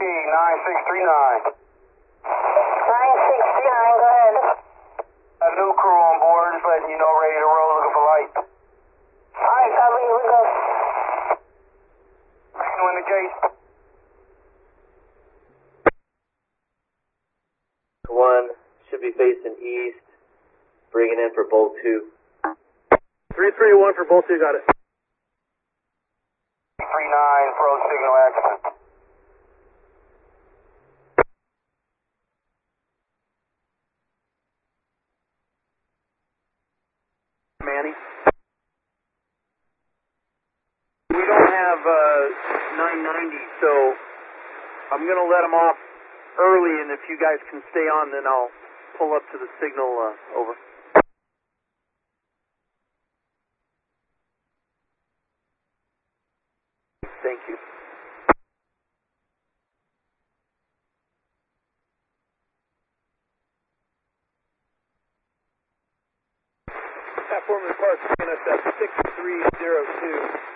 9639. 9639, go ahead. A new crew on board, just letting you know, ready to roll, looking for light. Alright, copy, here we go. You in the case? 1 should be facing east, bringing in for bolt 2. 331 for bolt 2, got it. 39, pro signal accident. Manny. We don't have 990, so I'm going to let them off early, and if you guys can stay on, then I'll pull up to the signal. Over. Thank you. Platform report, us at 6302.